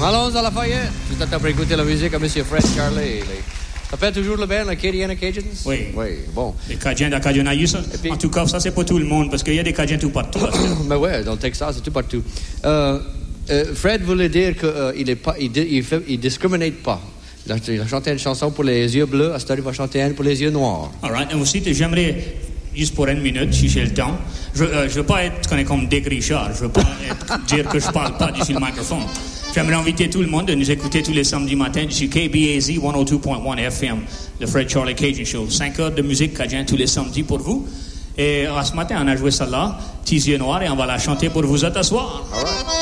Allons à Lafayette. Tout à pour écouter la musique à M. Fred Charley. Ça fait toujours le band, les Acadiana Cajuns? Oui. Oui, bon. Les Cajuns d'Acadiana-Yusa. Puis... En tout cas, ça, c'est pour tout le monde, parce qu'il y a des Cajuns tout partout. Mais ouais, dans le Texas, c'est tout partout. Fred voulait dire qu'il discriminate pas. Il a chanté une chanson pour les yeux bleus, à ce temps, il va chanter une pour les yeux noirs. All right. Et aussi, j'aimerais, juste pour une minute, si j'ai le temps, je ne veux pas être comme Dick Richard. Je ne veux pas dire que je ne parle pas d'ici le microphone. J'aimerais inviter tout le monde à nous écouter tous les samedis matins sur KBAZ 102.1 FM, le Fred Charley Cajun Show. 5 heures de musique cajun tous les samedis pour vous. Et ce matin, on a joué ça là, Tes yeux noirs, et on va la chanter pour vous autres ce soir. All right.